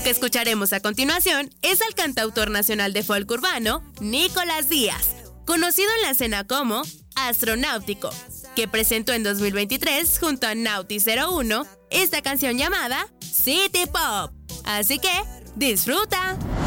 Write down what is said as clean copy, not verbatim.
Lo que escucharemos a continuación es al cantautor nacional de folk urbano, Nicolás Díaz, conocido en la escena como Astronáutico, que presentó en 2023 junto a Naughty 01 esta canción llamada City Pop. Así que, ¡disfruta!